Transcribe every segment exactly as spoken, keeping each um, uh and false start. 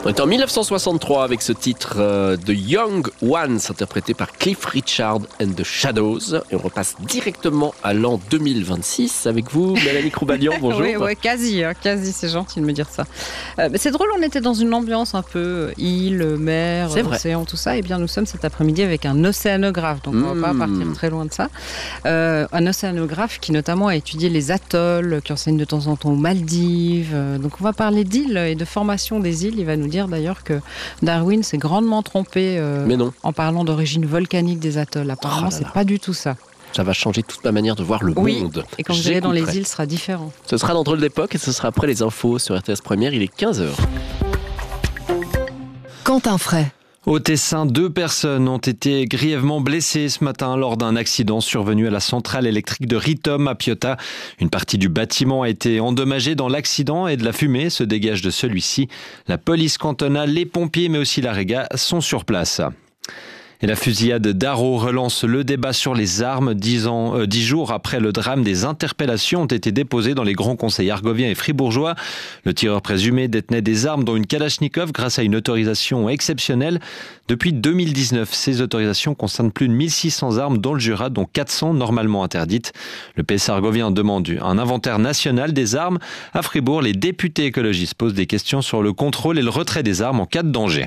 On est en mille neuf cent soixante-trois avec ce titre euh, de Young Ones, interprété par Cliff Richard and the Shadows. Et on repasse directement à l'an deux mille vingt-six avec vous, Mélanie Croubalian. Bonjour. Oui, ouais, quasi, hein, quasi, c'est gentil de me dire ça. Euh, mais c'est drôle, on était dans une ambiance un peu île, mer, océan, tout ça. Et bien, nous sommes cet après-midi avec un océanographe, donc mmh. on ne va pas partir très loin de ça. Euh, un océanographe qui notamment a étudié les atolls, qui enseigne de temps en temps aux Maldives. Donc on va parler d'îles et de formation des îles. Il va nous dire d'ailleurs que Darwin s'est grandement trompé euh, Mais non. en parlant d'origine volcanique des atolls. Apparemment, oh c'est pas du tout ça. Ça va changer toute ma manière de voir le oui. monde. Et quand vous allez dans les îles, ce sera différent. Ce sera dans Drôle d'époque et ce sera après les infos sur R T S Première. Il est quinze heures. Quentin Fray. Au Tessin, deux personnes ont été grièvement blessées ce matin lors d'un accident survenu à la centrale électrique de Ritom à Piotta. Une partie du bâtiment a été endommagée dans l'accident et de la fumée se dégage de celui-ci. La police cantonale, les pompiers mais aussi la Réga sont sur place. Et la fusillade d'Arreau relance le débat sur les armes. Dix, ans, euh, dix jours après le drame, des interpellations ont été déposées dans les grands conseils argoviens et fribourgeois. Le tireur présumé détenait des armes dont une Kalachnikov grâce à une autorisation exceptionnelle. Depuis deux mille dix-neuf, ces autorisations concernent plus de mille six cents armes dans le Jura, dont quatre cents normalement interdites. Le P S argovien demande un inventaire national des armes. À Fribourg, les députés écologistes posent des questions sur le contrôle et le retrait des armes en cas de danger.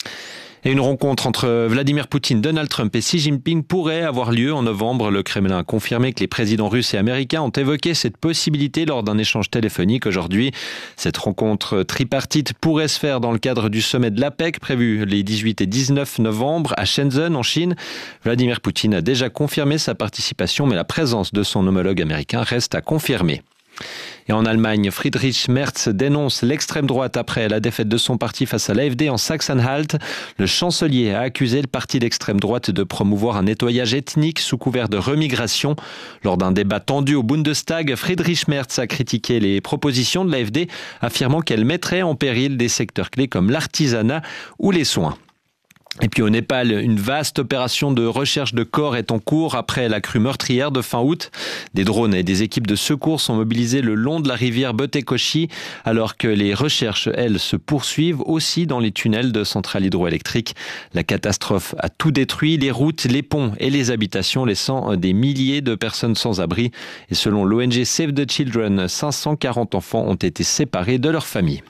Et une rencontre entre Vladimir Poutine, Donald Trump et Xi Jinping pourrait avoir lieu en novembre. Le Kremlin a confirmé que les présidents russes et américains ont évoqué cette possibilité lors d'un échange téléphonique aujourd'hui. Cette rencontre tripartite pourrait se faire dans le cadre du sommet de l'APEC prévu les dix-huit et dix-neuf novembre à Shenzhen en Chine. Vladimir Poutine a déjà confirmé sa participation, mais la présence de son homologue américain reste à confirmer. Et en Allemagne, Friedrich Merz dénonce l'extrême droite après la défaite de son parti face à l'A F D en Sachsen-Anhalt. Le chancelier a accusé le parti d'extrême droite de promouvoir un nettoyage ethnique sous couvert de remigration. Lors d'un débat tendu au Bundestag, Friedrich Merz a critiqué les propositions de l'A F D, affirmant qu'elles mettraient en péril des secteurs clés comme l'artisanat ou les soins. Et puis au Népal, une vaste opération de recherche de corps est en cours après la crue meurtrière de fin août. Des drones et des équipes de secours sont mobilisés le long de la rivière Botekoshi, alors que les recherches, elles, se poursuivent aussi dans les tunnels de centrales hydroélectriques. La catastrophe a tout détruit, les routes, les ponts et les habitations, laissant des milliers de personnes sans abri. Et selon l'O N G Save the Children, cinq cent quarante enfants ont été séparés de leur famille.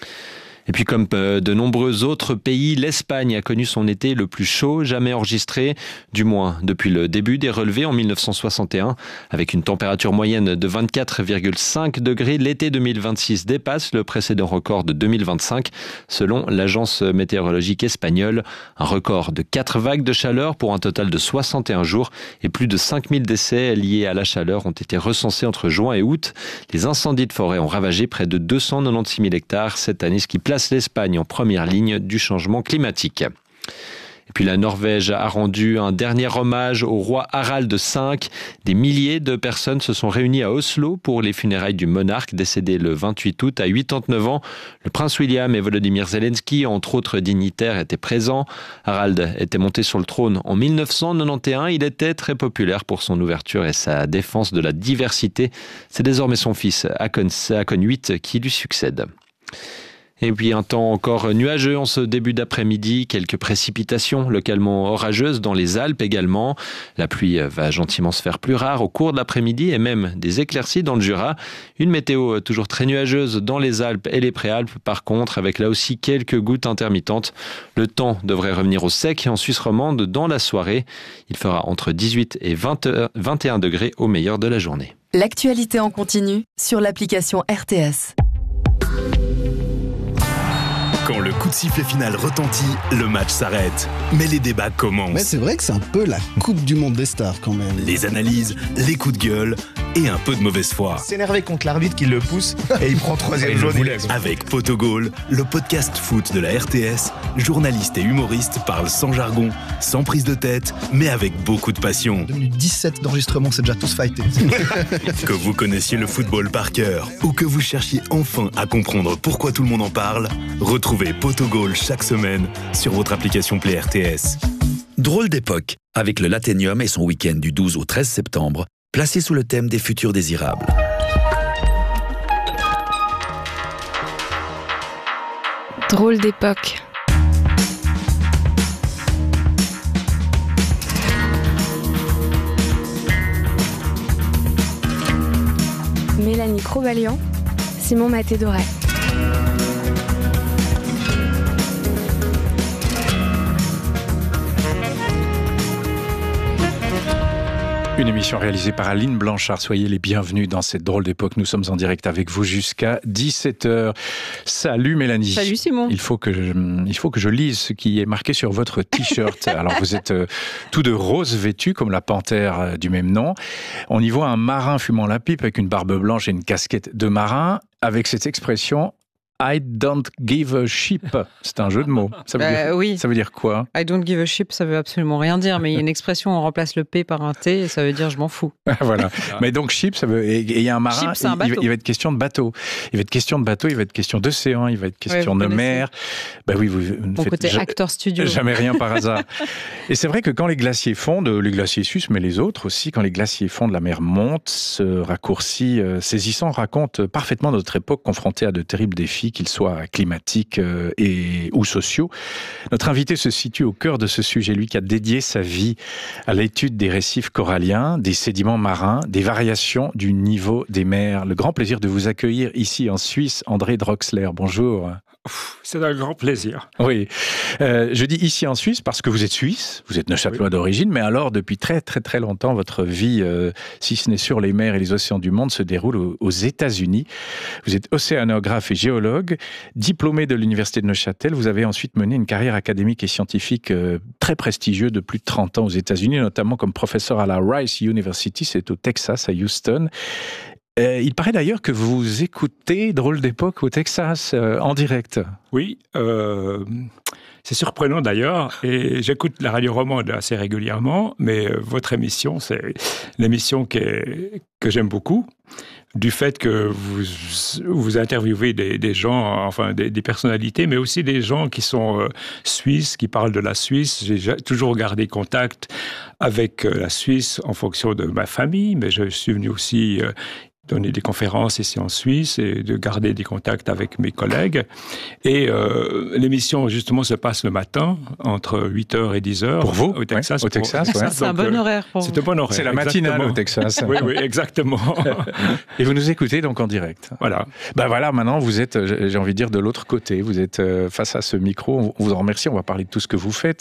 Et puis comme de nombreux autres pays, l'Espagne a connu son été le plus chaud jamais enregistré, du moins depuis le début des relevés en mille neuf cent soixante et un. Avec une température moyenne de vingt-quatre virgule cinq degrés, l'été deux mille vingt-six dépasse le précédent record de deux mille vingt-cinq, selon l'agence météorologique espagnole. Un record de quatre vagues de chaleur pour un total de soixante et un jours et plus de cinq mille décès liés à la chaleur ont été recensés entre juin et août. Les incendies de forêt ont ravagé près de deux cent quatre-vingt-seize mille hectares cette année, ce qui place l'Espagne en première ligne du changement climatique. Et puis la Norvège a rendu un dernier hommage au roi Harald V. Des milliers de personnes se sont réunies à Oslo pour les funérailles du monarque décédé le vingt-huit août à quatre-vingt-dix-neuf ans. Le prince William et Volodymyr Zelensky, entre autres dignitaires, étaient présents. Harald était monté sur le trône en mille neuf cent quatre-vingt-onze. Il était très populaire pour son ouverture et sa défense de la diversité. C'est désormais son fils, Hakon huit, qui lui succède. Et puis un temps encore nuageux en ce début d'après-midi, quelques précipitations localement orageuses dans les Alpes également. La pluie va gentiment se faire plus rare au cours de l'après-midi et même des éclaircies dans le Jura. Une météo toujours très nuageuse dans les Alpes et les Préalpes par contre, avec là aussi quelques gouttes intermittentes. Le temps devrait revenir au sec en Suisse romande dans la soirée. Il fera entre dix-huit et vingt, vingt et un degrés au meilleur de la journée. L'actualité en continu sur l'application R T S. Quand le coup de sifflet final retentit, le match s'arrête. Mais les débats commencent. Mais c'est vrai que c'est un peu la Coupe du Monde des stars quand même. Les analyses, les coups de gueule et un peu de mauvaise foi. S'énerver contre l'arbitre qui le pousse et il prend troisième jaune. Avec Potogol, le podcast foot de la R T S, journalistes et humoristes parlent sans jargon, sans prise de tête, mais avec beaucoup de passion. deux minutes dix-sept d'enregistrement, c'est déjà tous fightés. Que vous connaissiez le football par cœur ou que vous cherchiez enfin à comprendre pourquoi tout le monde en parle, retrouvez Potogol chaque semaine sur votre application Play R T S. Drôle d'époque, avec le Laténium et son week-end du douze au treize septembre, placé sous le thème des futurs désirables. Drôle d'époque. Mélanie Crobalian, Simon Maté-Doré. Une émission réalisée par Aline Blanchard. Soyez les bienvenus dans cette drôle d'époque. Nous sommes en direct avec vous jusqu'à dix-sept heures. Salut Mélanie. Salut Simon. Il faut que je, il faut que je lise ce qui est marqué sur votre t-shirt. Alors vous êtes euh, tout de rose vêtu comme la panthère euh, du même nom. On y voit un marin fumant la pipe avec une barbe blanche et une casquette de marin avec cette expression I don't give a shit. C'est un jeu de mots. Ça veut, bah, dire, oui. ça veut dire quoi? I don't give a shit, ça veut absolument rien dire, mais il y a une expression, on remplace le P par un T et ça veut dire je m'en fous. Voilà. Mais donc ship, ça veut. Et il y a un marin. Ship, c'est un il, bateau. il va être question de bateau. Il va être question de bateau. Il va être question d'océan. Il va être question ouais, de mer. Ben oui, vous. vous Mon faites côté ja- acteur studio. Jamais rien par hasard. Et c'est vrai que quand les glaciers fondent, les glaciers suisses, mais les autres aussi, quand les glaciers fondent, la mer monte. Ce raccourci euh, saisissant raconte parfaitement notre époque confrontée à de terribles défis, qu'ils soient climatiques et ou sociaux. Notre invité se situe au cœur de ce sujet, lui qui a dédié sa vie à l'étude des récifs coralliens, des sédiments marins, des variations du niveau des mers. Le grand plaisir de vous accueillir ici en Suisse, André Droxler. Bonjour. C'est un grand plaisir. Oui. Euh, je dis ici en Suisse parce que vous êtes suisse, vous êtes neuchâtelois oui. d'origine, mais alors depuis très très très longtemps, votre vie, euh, si ce n'est sur les mers et les océans du monde, se déroule aux, aux États-Unis. Vous êtes océanographe et géologue, diplômé de l'Université de Neuchâtel. Vous avez ensuite mené une carrière académique et scientifique euh, très prestigieuse de plus de trente ans aux États-Unis, notamment comme professeur à la Rice University, c'est au Texas, à Houston. Euh, il paraît d'ailleurs que vous écoutez Drôle d'époque au Texas, euh, en direct. Oui, euh, c'est surprenant d'ailleurs, et j'écoute la radio romande assez régulièrement, mais euh, votre émission, c'est l'émission qui est, que j'aime beaucoup, du fait que vous, vous interviewez des, des gens, enfin des, des personnalités, mais aussi des gens qui sont euh, suisses, qui parlent de la Suisse. J'ai toujours gardé contact avec euh, la Suisse en fonction de ma famille, mais je suis venu aussi... Euh, donner des conférences ici en Suisse et de garder des contacts avec mes collègues. Et euh, l'émission, justement, se passe le matin, entre huit heures et dix heures. Pour vous? Au Texas. Ouais, au Texas, pour... ouais. C'est un bon euh, horaire pour vous. C'est un bon horaire. C'est la matinale exactement. Au Texas. Oui, oui, exactement. Et vous nous écoutez donc en direct. Voilà. Ben voilà, maintenant, vous êtes, j'ai envie de dire, de l'autre côté. Vous êtes face à ce micro. On vous en remercie. On va parler de tout ce que vous faites.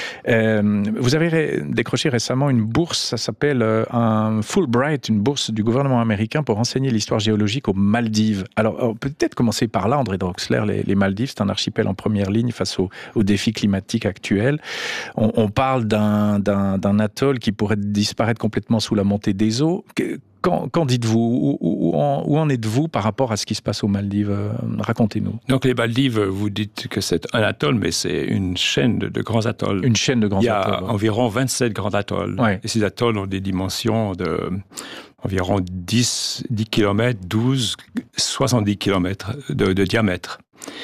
Euh, vous avez ré- décroché récemment une bourse, ça s'appelle un Fulbright, une bourse du gouvernement américain pour enseigner l'histoire géologique aux Maldives. Alors, alors peut-être commencer par là, André Droxler. Les, les Maldives, c'est un archipel en première ligne face aux, aux défis climatiques actuels. On, on parle d'un, d'un, d'un atoll qui pourrait disparaître complètement sous la montée des eaux. Qu'en, qu'en dites-vous? Où, où, où, en, où en êtes-vous par rapport à ce qui se passe aux Maldives? Racontez-nous. Donc les Maldives, vous dites que c'est un atoll, mais c'est une chaîne de, de grands atolls. Une chaîne de grands atolls. Il y a atolls, ouais. environ vingt-sept grands atolls. Ouais. Et ces atolls ont des dimensions de... environ dix, dix kilomètres, douze, soixante-dix kilomètres de, de diamètre.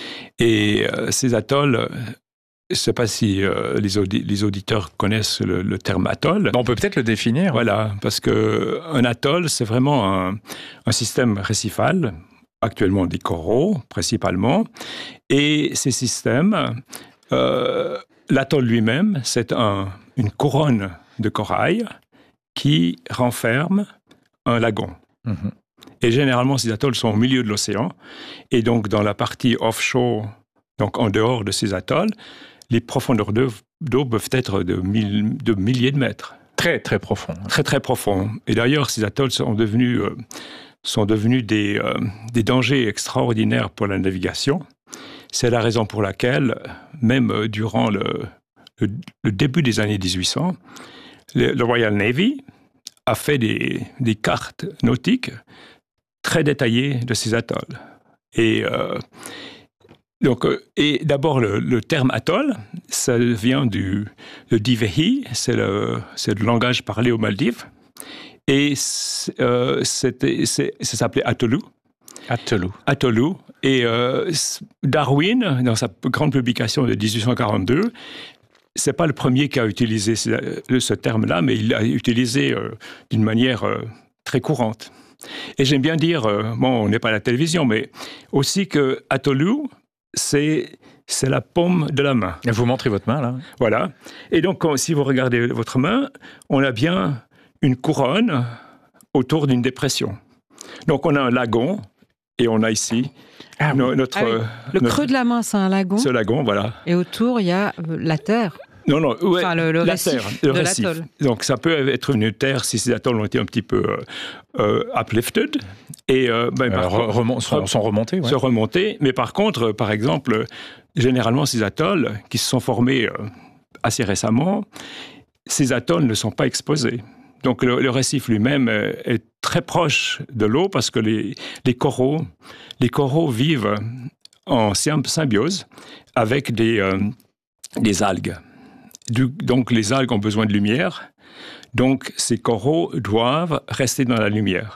Et euh, ces atolls, je ne sais pas si euh, les, audi- les auditeurs connaissent le, le terme atoll. On peut peut-être le définir. Voilà, parce qu'un atoll, c'est vraiment un, un système récifal, actuellement des coraux principalement. Et ces systèmes, euh, l'atoll lui-même, c'est un, une couronne de corail qui renferme un lagon. Mmh. Et généralement, ces atolls sont au milieu de l'océan. Et donc, dans la partie offshore, donc en dehors de ces atolls, les profondeurs d'eau, d'eau peuvent être de, mille, de milliers de mètres. Très, très profond. Très, très profond. Et d'ailleurs, ces atolls sont devenus, euh, sont devenus des, euh, des dangers extraordinaires pour la navigation. C'est la raison pour laquelle, même euh, durant le, le, le début des années dix-huit cents, le, le Royal Navy a fait des, des cartes nautiques très détaillées de ces atolls. Et, euh, donc, et d'abord, le, le terme atoll, ça vient du le Divehi, c'est le, c'est le langage parlé aux Maldives. Et euh, c'était, c'est, ça s'appelait Atolu. Atolu. Atolu. Et euh, Darwin, dans sa grande publication de dix-huit cent quarante-deux, c'est pas le premier qui a utilisé ce, ce terme-là, mais il l'a utilisé euh, d'une manière euh, très courante. Et j'aime bien dire, euh, bon, on n'est pas à la télévision, mais aussi que Atolu, c'est, c'est la paume de la main. Et vous montrez votre main, là. Voilà. Et donc, quand, si vous regardez votre main, on a bien une couronne autour d'une dépression. Donc, on a un lagon, et on a ici ah, no, notre... Ah oui. Le notre, creux de la main, c'est un lagon. Ce lagon, voilà. Et autour, il y a la terre. Non, non, ouais, enfin, le, le la récif terre, le de récif. l'atoll. Donc, ça peut être une terre si ces atolls ont été un petit peu euh, euh, uplifted. Et, euh, ben, euh, par re, contre, remont, sont, sont remontés. Ouais. Se remonter. Mais par contre, par exemple, généralement, ces atolls qui se sont formés euh, assez récemment, ces atolls ne sont pas exposés. Donc, le, le récif lui-même est très proche de l'eau parce que les, les coraux, les coraux vivent en symbiose avec des, euh, des algues. Du, donc, les algues ont besoin de lumière. Donc, ces coraux doivent rester dans la lumière.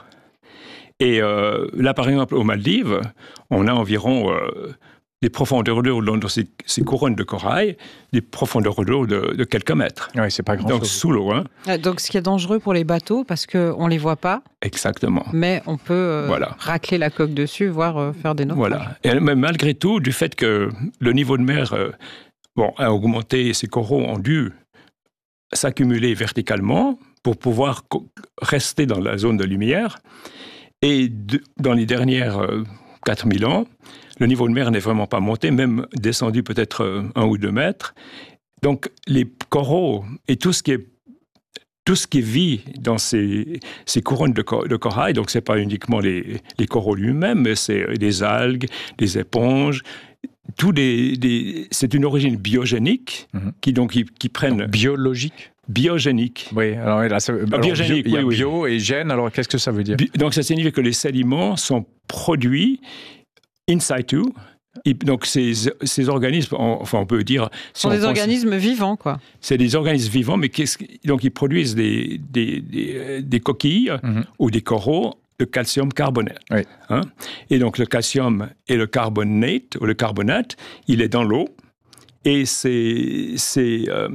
Et euh, là, par exemple, aux Maldives, on a environ euh, des profondeurs d'eau dans ces, ces couronnes de corail, des profondeurs d'eau de, de quelques mètres. Oui, c'est pas grand Donc, chose. sous l'eau. Hein. Donc, ce qui est dangereux pour les bateaux, parce qu'on ne les voit pas. Exactement. Mais on peut euh, voilà. racler la coque dessus, voire euh, faire des naufrages. Voilà. Et mais malgré tout, du fait que le niveau de mer euh, bon, a augmenté, ces coraux ont dû s'accumuler verticalement pour pouvoir co- rester dans la zone de lumière. Et de, dans les dernières euh, quatre mille ans, le niveau de mer n'est vraiment pas monté, même descendu peut-être euh, un ou deux mètres. Donc, les coraux et tout ce qui est tout ce qui vit dans ces, ces couronnes de, cor- de corail, donc ce n'est pas uniquement les, les coraux lui-même, mais c'est des algues, des éponges, tout des, des, c'est une origine biogénique mm-hmm. qui, donc, qui, qui prennent... Donc, biologique Biogénique. Oui, alors, là, ça, alors biogénique, bio, il y a oui, bio oui. et gène, alors qu'est-ce que ça veut dire? Bi- Donc ça signifie que les sédiments sont produits in situ. Et donc ces, ces organismes, enfin on peut dire... Ce sont des organismes vivants, quoi. C'est des organismes vivants, mais qu'est-ce, donc ils produisent des, des, des, des coquilles mm-hmm. ou des coraux de calcium carbonate. Oui. Hein? Et donc le calcium et le carbonate, ou le carbonate, il est dans l'eau. Et c'est... c'est euh,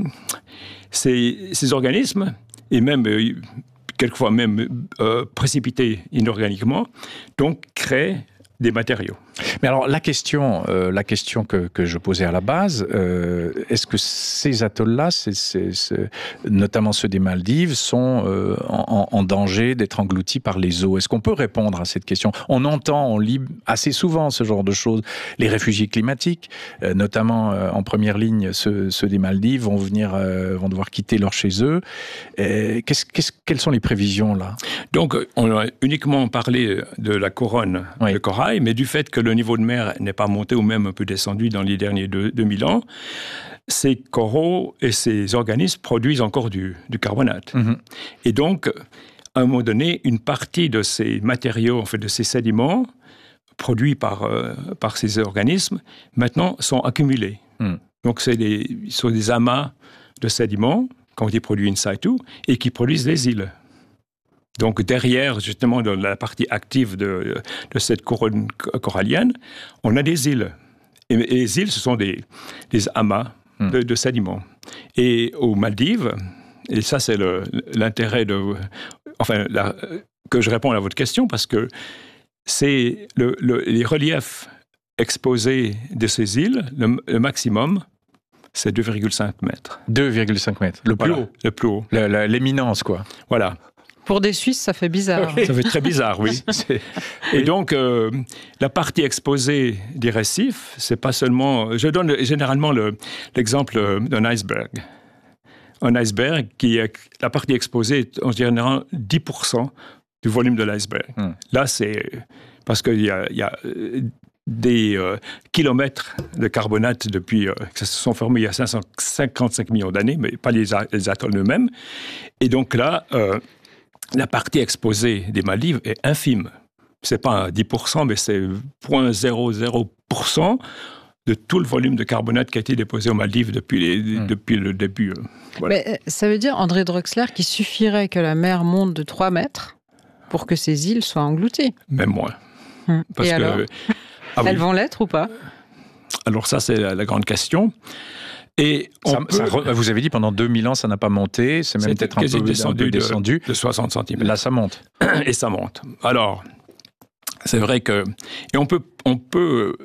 Ces, ces organismes, et même euh, quelquefois même euh, précipités inorganiquement, donc créent des matériaux. Mais alors la question, euh, la question que, que je posais à la base, euh, est-ce que ces atolls-là, c'est, c'est, c'est, notamment ceux des Maldives, sont euh, en, en danger d'être engloutis par les eaux? Est-ce qu'on peut répondre à cette question? On entend, on lit assez souvent ce genre de choses. Les réfugiés climatiques, euh, notamment euh, en première ligne, ceux, ceux des Maldives vont venir, euh, vont devoir quitter leur chez eux. Et qu'est-ce, qu'est-ce, quelles sont les prévisions là? Donc on a uniquement parlé de la couronne oui. de corail, mais du fait que le niveau de mer n'est pas monté ou même un peu descendu dans les derniers deux mille ans, ces coraux et ces organismes produisent encore du, du carbonate. Mm-hmm. Et donc, à un moment donné, une partie de ces matériaux, en fait, de ces sédiments produits par, euh, par ces organismes, maintenant, sont accumulés. Mm. Donc, c'est des, ce sont des amas de sédiments, quand on dit produits in situ, et qui produisent des îles. Donc derrière, justement, dans la partie active de, de cette couronne corallienne, on a des îles. Et, et les îles, ce sont des, des amas mm. de, de sédiments. Et aux Maldives, et ça c'est le, l'intérêt de... Enfin, la, que je réponds à votre question, parce que c'est le, le, les reliefs exposés de ces îles, le, le maximum, c'est deux virgule cinq mètres. deux virgule cinq mètres, le plus voilà, haut. Le plus haut. La, la, l'éminence, quoi. Voilà. Pour des Suisses, ça fait bizarre. Ça fait très bizarre, oui. Et donc, euh, la partie exposée des récifs, c'est pas seulement... Je donne généralement le, l'exemple d'un iceberg. Un iceberg, qui est, la partie exposée est en général dix pour cent du volume de l'iceberg. Hmm. Là, c'est... Parce qu'il y a, il y a des euh, kilomètres de carbonate depuis... Euh, qui se sont formés il y a cinq cent cinquante-cinq millions d'années, mais pas les, les atolls eux-mêmes. Et donc là... Euh, la partie exposée des Maldives est infime. Ce n'est pas dix pour cent, mais c'est zéro virgule zéro zéro pour cent de tout le volume de carbonate qui a été déposé aux Maldives depuis, les, mmh. depuis le début. Voilà. Mais ça veut dire, André Drexler, qu'il suffirait que la mer monte de trois mètres pour que ces îles soient englouties. Même moins. Mmh. Parce Et que, alors ah, Elles oui. vont l'être ou pas? Alors ça, c'est la, la grande question. Et ça, peut... ça, vous avez dit pendant deux mille ans, ça n'a pas monté, c'est même c'est peut-être un peu descendu, de, descendu. De soixante centimètres. Là, ça monte. Et ça monte. Alors, c'est vrai que... Et on peut, on peut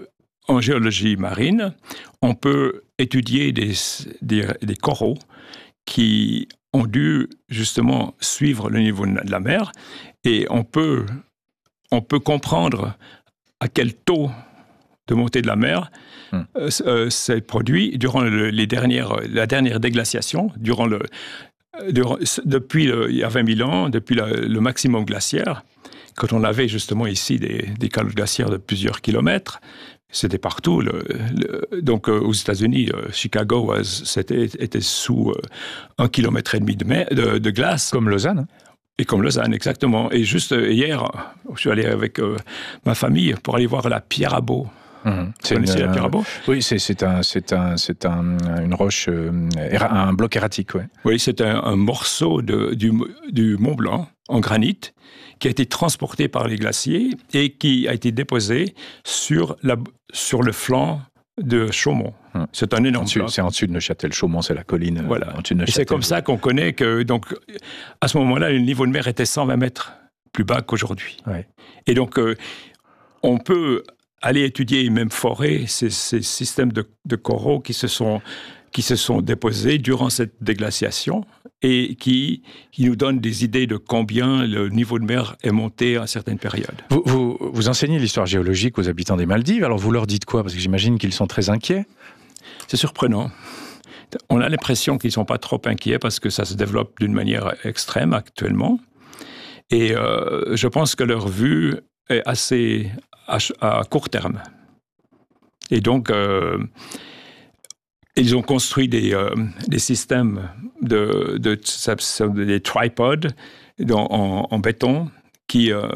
en géologie marine, on peut étudier des, des, des coraux qui ont dû justement suivre le niveau de la mer, et on peut, on peut comprendre à quel taux de montée de la mer hum. euh, s'est produit durant le, les dernières, la dernière déglaciation, durant le, durant, depuis le, il y a vingt mille ans, depuis la, le maximum glaciaire, quand on avait justement ici des, des calottes glaciaires de plusieurs kilomètres. C'était partout. Le, le, donc, euh, aux États-Unis, euh, Chicago was, c'était, était sous euh, un kilomètre et demi de, mer, de, de glace. Comme Lausanne. Et comme Lausanne, exactement. Et juste euh, hier, je suis allé avec euh, ma famille pour aller voir la Pierre à Beau. Mmh. C'est une, la Pierre à Beau ? Oui, c'est, c'est, un, c'est, un, c'est un, une roche, euh, un bloc erratique. Ouais. Oui, c'est un, un morceau de, du, du Mont Blanc en granit qui a été transporté par les glaciers et qui a été déposé sur, la, sur le flanc de Chaumont. Hum. C'est un énorme bloc. C'est en dessus de Neuchâtel. Chaumont, c'est la colline. Voilà. En dessus de et c'est comme ça qu'on connaît que, donc, à ce moment-là, le niveau de mer était cent vingt mètres plus bas qu'aujourd'hui. Ouais. Et donc, euh, on peut aller étudier, même forer, ces, ces systèmes de, de coraux qui se sont... qui se sont déposés durant cette déglaciation et qui, qui nous donnent des idées de combien le niveau de mer est monté à certaines périodes. Vous, vous, vous enseignez l'histoire géologique aux habitants des Maldives, alors vous leur dites quoi ? Parce que j'imagine qu'ils sont très inquiets. C'est surprenant. On a l'impression qu'ils ne sont pas trop inquiets parce que ça se développe d'une manière extrême actuellement. Et euh, je pense que leur vue est assez à, à court terme. Et donc... Euh, Ils ont construit des, euh, des systèmes de, de, de des tripodes dans, en, en béton qui, euh,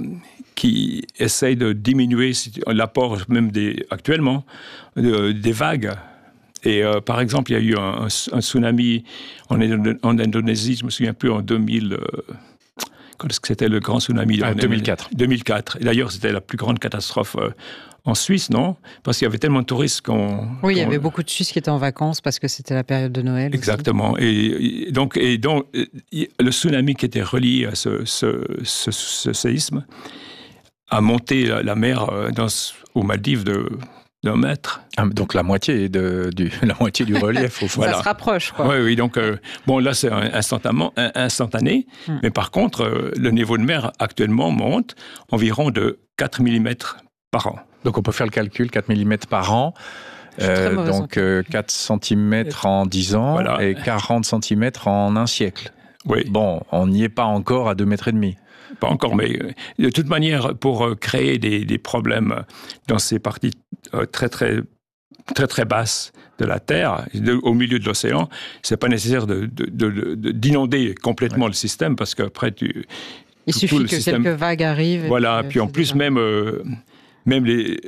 qui essayent de diminuer l'apport même des, actuellement de, des vagues. Et euh, par exemple, il y a eu un, un tsunami en, en Indonésie, je me souviens plus, en deux mille. Euh, quand est-ce que c'était le grand tsunami ah, deux mille quatre. deux mille quatre. Et d'ailleurs, c'était la plus grande catastrophe euh, en Suisse, non ? Parce qu'il y avait tellement de touristes qu'on... Oui, il y qu'on... avait beaucoup de Suisses qui étaient en vacances parce que c'était la période de Noël. Exactement. Et, et, donc, et donc, le tsunami qui était relié à ce, ce, ce, ce séisme a monté la, la mer dans, aux Maldives de... d'un mètre. Ah, donc la moitié, de, du, la moitié du relief, au fond. Ça voilà. se rapproche, quoi. Oui, oui. Donc, euh, bon, là, c'est instantanément, instantané. Hum. Mais par contre, euh, le niveau de mer actuellement monte environ de quatre millimètres par an. Donc, on peut faire le calcul, quatre millimètres par an. Euh, donc, euh, quatre centimètres en dix ans voilà. Et quarante centimètres en un siècle. Oui. Bon, on n'y est pas encore à deux mètres et demi. Pas encore, mais de toute manière, pour créer des, des problèmes dans ces parties euh, très, très, très, très basses de la Terre, de, au milieu de l'océan, c'est pas nécessaire de, de, de, de, d'inonder complètement ouais. le système, parce qu'après, tu... Il tout, suffit tout que système, quelques vagues arrivent. Voilà, puis, puis en plus, même, euh, même les...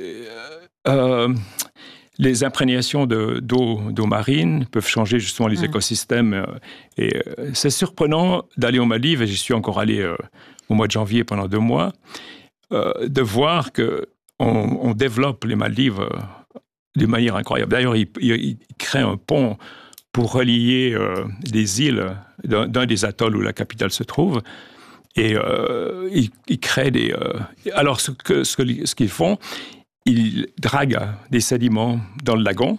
Euh, Les imprégnations de, d'eau, d'eau marine peuvent changer justement les mmh. écosystèmes. Et c'est surprenant d'aller aux Maldives, et j'y suis encore allé euh, au mois de janvier pendant deux mois, euh, de voir qu'on on développe les Maldives euh, d'une manière incroyable. D'ailleurs, ils il, il créent un pont pour relier euh, des îles d'un, d'un des atolls où la capitale se trouve. Et euh, ils, ils créent des... Euh, alors, ce, que, ce, que, ce qu'ils font... Ils draguent des sédiments dans le lagon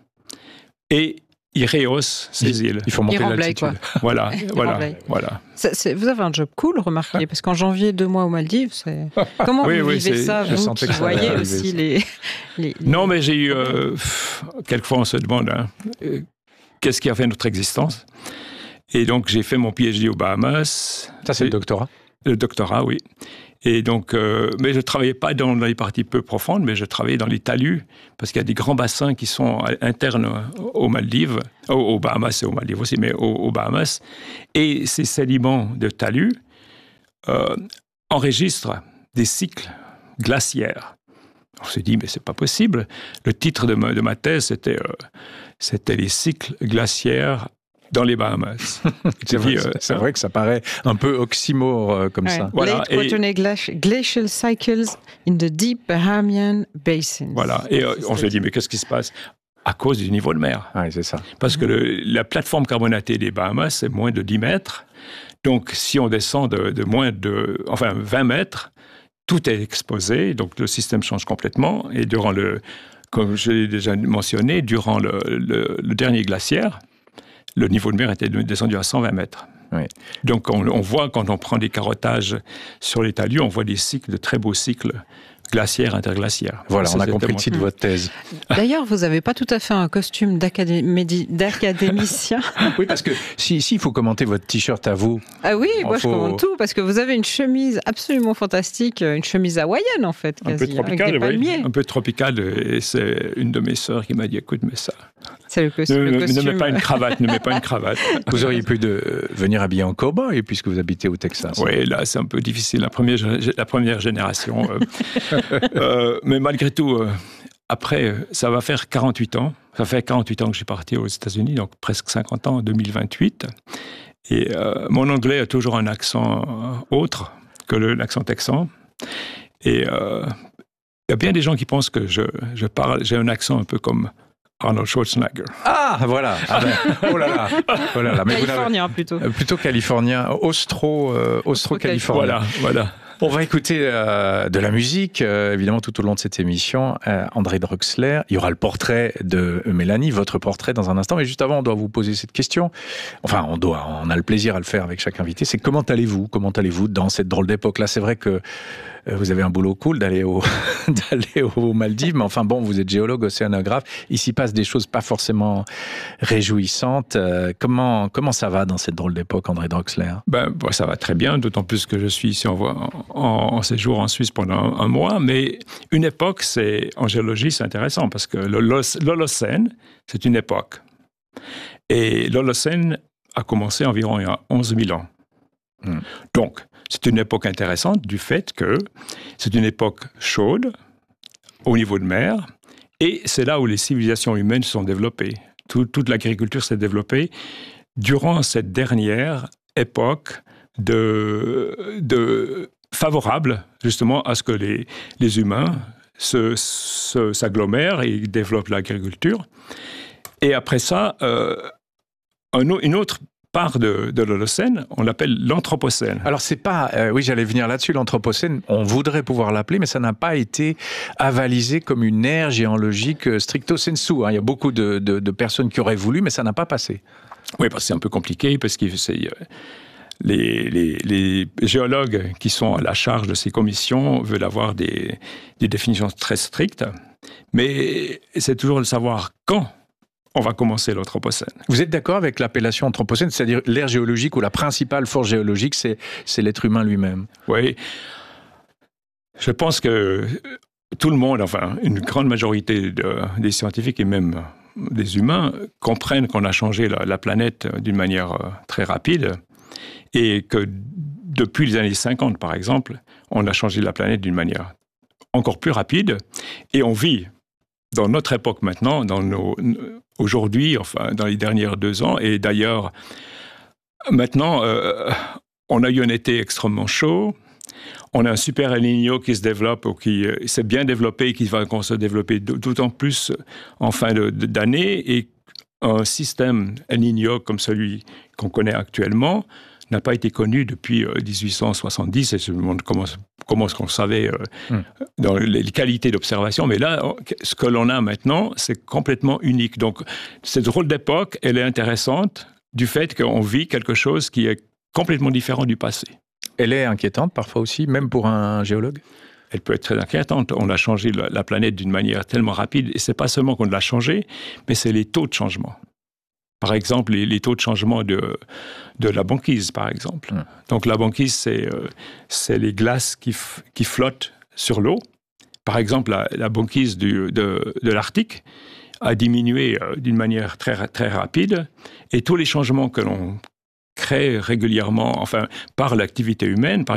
et ils rehaussent ces îles. Il faut monter l'altitude. Quoi. Voilà, voilà, voilà. C'est, c'est, vous avez un job cool, remarquez, parce qu'en janvier, deux mois aux Maldives, c'est... Comment oui, vous oui, vivez c'est... ça, je vous qui voyez aussi les, les, les... Non, mais j'ai eu... Euh, quelquefois, on se demande, hein, euh, qu'est-ce qui a fait notre existence ? Et donc, j'ai fait mon P H D aux Bahamas. Ça, c'est et, le doctorat ? Le doctorat, oui. Et donc, euh, mais je ne travaillais pas dans les parties peu profondes, mais je travaillais dans les talus, parce qu'il y a des grands bassins qui sont internes aux Maldives, aux, aux Bahamas et aux Maldives aussi, mais aux, aux Bahamas. Et ces sédiments de talus euh, enregistrent des cycles glaciaires. On se dit, mais c'est pas possible. Le titre de ma, de ma thèse, c'était, euh, c'était les cycles glaciaires dans les Bahamas. c'est, vrai, euh, c'est vrai que ça paraît un peu oxymore euh, comme ouais. ça. Voilà. Late Quaternary glaci- glacial cycles in the deep Bahamian basins. Voilà. Et euh, on se dit, mais qu'est-ce qui se passe ? À cause du niveau de mer. Oui, c'est ça. Parce que le, la plateforme carbonatée des Bahamas, c'est moins de dix mètres. Donc, si on descend de, de moins de, enfin, vingt mètres, tout est exposé, donc le système change complètement. Et durant le, comme je l'ai déjà mentionné, durant le, le, le dernier glaciaire, le niveau de mer était descendu à cent vingt mètres. Oui. Donc on, on voit, quand on prend des carottages sur les talus, on voit des cycles, de très beaux cycles glaciaire, interglaciaire. Voilà, on a compris le titre de votre thèse. D'ailleurs, vous n'avez pas tout à fait un costume d'académi- d'académicien. Oui, parce que si, si il faut commenter votre t-shirt à vous. Ah oui, moi faut... je commente tout, parce que vous avez une chemise absolument fantastique, une chemise hawaïenne en fait, quasi, un peu tropicale, avec des oui. palmiers. Un peu tropicale, et c'est une de mes sœurs qui m'a dit, écoute, mets ça. C'est le costume. Ne, le costume. ne mets pas une cravate, ne mets pas une cravate. Vous auriez pu de venir habillé en cow-boy, puisque vous habitez au Texas. Oui, là c'est un peu difficile, la première, la première génération. Euh, euh, mais malgré tout, euh, après, ça va faire quarante-huit ans. Ça fait quarante-huit ans que je suis parti aux États-Unis, donc presque cinquante ans en deux mille vingt-huit. Et euh, mon anglais a toujours un accent euh, autre que le, l'accent texan. Et euh, il y a bien des gens qui pensent que je, je parle, j'ai un accent un peu comme Arnold Schwarzenegger. Ah, voilà. Ah ben, oh là là. Oh là là. Mais californien vous plutôt. Plutôt californien, austro, euh, austro-californien. Voilà, voilà. On va écouter euh, de la musique, euh, évidemment, tout au long de cette émission. Euh, André Drexler, il y aura le portrait de Mélanie, votre portrait dans un instant. Mais juste avant, on doit vous poser cette question. Enfin, on doit, on a le plaisir à le faire avec chaque invité. C'est comment allez-vous Comment allez-vous dans cette drôle d'époque-là ? C'est vrai que vous avez un boulot cool d'aller, au, d'aller aux Maldives, mais enfin bon, vous êtes géologue, océanographe. Il s'y passe des choses pas forcément réjouissantes. Euh, comment, comment ça va dans cette drôle d'époque, André Drexler ? Ben, bon, ça va très bien, d'autant plus que je suis ici en, en, en séjour en Suisse pendant un, un mois. Mais une époque, c'est, en géologie, c'est intéressant parce que le, l'Holocène, c'est une époque. Et l'Holocène a commencé environ il y a onze mille ans. Hmm. Donc, c'est une époque intéressante du fait que c'est une époque chaude au niveau de mer et c'est là où les civilisations humaines se sont développées. Tout, toute l'agriculture s'est développée durant cette dernière époque de, de favorable justement à ce que les, les humains se, se, s'agglomèrent et développent l'agriculture. Et après ça, euh, un, une autre part de, de l'Holocène, on l'appelle l'Anthropocène. Alors c'est pas, euh, oui j'allais venir là-dessus, l'Anthropocène, on voudrait pouvoir l'appeler, mais ça n'a pas été avalisé comme une ère géologique stricto sensu. Hein. Il y a beaucoup de, de, de personnes qui auraient voulu, mais ça n'a pas passé. Oui, parce que c'est un peu compliqué, parce que c'est, euh, les, les, les géologues qui sont à la charge de ces commissions veulent avoir des, des définitions très strictes, mais c'est toujours de savoir quand on va commencer l'Anthropocène. Vous êtes d'accord avec l'appellation Anthropocène, c'est-à-dire l'ère géologique où la principale force géologique, c'est, c'est l'être humain lui-même ? Oui. Je pense que tout le monde, enfin, une grande majorité de, des scientifiques et même des humains comprennent qu'on a changé la, la planète d'une manière très rapide et que depuis les années cinquante, par exemple, on a changé la planète d'une manière encore plus rapide et on vit dans notre époque maintenant, dans nos, aujourd'hui, enfin dans les dernières deux ans, et d'ailleurs, maintenant, euh, on a eu un été extrêmement chaud, on a un super El Niño qui se développe, ou qui euh, s'est bien développé, et qui va se développer d'autant plus en fin de, de, d'année, et un système El Niño comme celui qu'on connaît actuellement n'a pas été connu depuis euh, dix-huit cent soixante-dix, et je me demande comment, comment est-ce qu'on savait euh, mm. dans les qualités d'observation, mais là, on, ce que l'on a maintenant, c'est complètement unique. Donc, cette drôle d'époque, elle est intéressante du fait qu'on vit quelque chose qui est complètement différent du passé. Elle est inquiétante parfois aussi, même pour un géologue ? Elle peut être très inquiétante. On a changé la, la planète d'une manière tellement rapide, et c'est pas seulement qu'on l'a changé, mais c'est les taux de changement. Par exemple, les, les taux de changement de, de la banquise, par exemple. Mmh. Donc, la banquise, c'est, euh, c'est les glaces qui, f- qui flottent sur l'eau. Par exemple, la, la banquise du, de, de l'Arctique a diminué euh, d'une manière très, très rapide. Et tous les changements que l'on crée régulièrement, enfin, par l'activité humaine, par